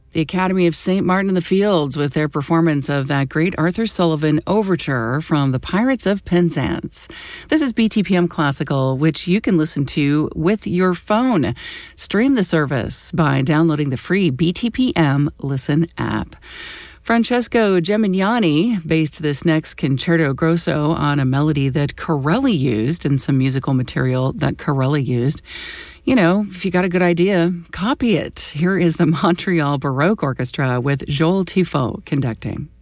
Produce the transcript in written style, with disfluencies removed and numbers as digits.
The Academy of St. Martin in the Fields with their performance of that great Arthur Sullivan overture from the Pirates of Penzance. This is BTPM Classical, which you can listen to with your phone. Stream the service by downloading the free BTPM Listen app. Francesco Gemignani based this next Concerto Grosso on a melody that Corelli used and some musical material that Corelli used. You know, if you got a good idea, copy it. Here is the Montreal Baroque Orchestra with Joel Tifo conducting.